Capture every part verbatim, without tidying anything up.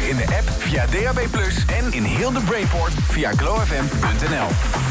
in de app, via D A B plus, en in heel de Brainport via glow f m punt n l.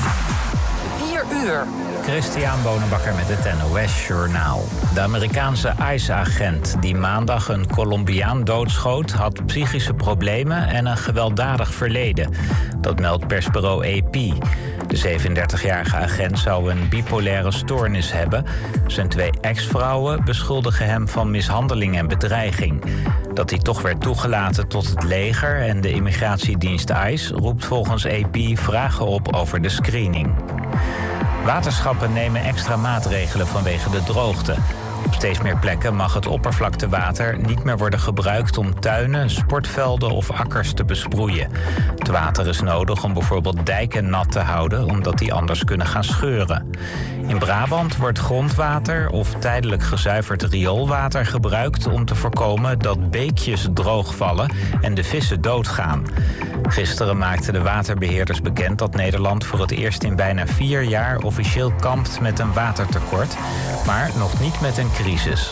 vier uur. Christian Bonenbakker met het N O S Journaal. De Amerikaanse ICE-agent die maandag een Colombiaan doodschoot, had psychische problemen en een gewelddadig verleden. Dat meldt persbureau A P. De zevenendertigjarige agent zou een bipolaire stoornis hebben. Zijn twee ex-vrouwen beschuldigen hem van mishandeling en bedreiging. Dat hij toch werd toegelaten tot het leger en de immigratiedienst ICE roept volgens A P vragen op over de screening. Waterschappen nemen extra maatregelen vanwege de droogte. Op steeds meer plekken mag het oppervlaktewater niet meer worden gebruikt om tuinen, sportvelden of akkers te besproeien. Het water is nodig om bijvoorbeeld dijken nat te houden, omdat die anders kunnen gaan scheuren. In Brabant wordt grondwater of tijdelijk gezuiverd rioolwater gebruikt om te voorkomen dat beekjes droogvallen en de vissen doodgaan. Gisteren maakten de waterbeheerders bekend dat Nederland voor het eerst in bijna vier jaar officieel kampt met een watertekort, maar nog niet met een crisis.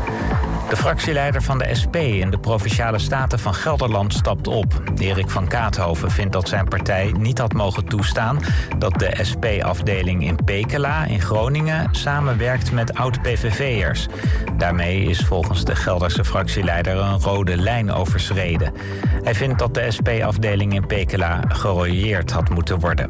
De fractieleider van de S P in de Provinciale Staten van Gelderland stapt op. Erik van Kaathoven vindt dat zijn partij niet had mogen toestaan dat de S P-afdeling in Pekela in Groningen samenwerkt met oud-P V V'ers. Daarmee is volgens de Gelderse fractieleider een rode lijn overschreden. Hij vindt dat de S P-afdeling in Pekela gerooieerd had moeten worden.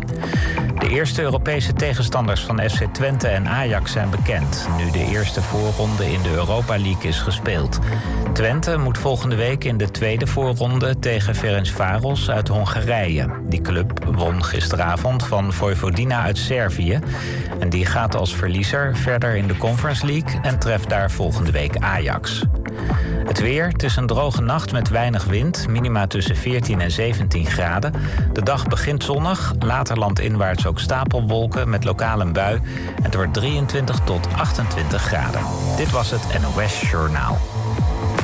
De eerste Europese tegenstanders van F C Twente en Ajax zijn bekend, nu de eerste voorronde in de Europa League is gespeeld. Twente moet volgende week in de tweede voorronde tegen Ferencváros uit Hongarije. Die club won gisteravond van Vojvodina uit Servië. En die gaat als verliezer verder in de Conference League en treft daar volgende week Ajax. Het weer, het is een droge nacht met weinig wind, minima tussen veertien en zeventien graden. De dag begint zonnig, later landinwaarts ook stapelwolken met lokaal een bui. En het wordt drieëntwintig tot achtentwintig graden. Dit was het N O S Journaal.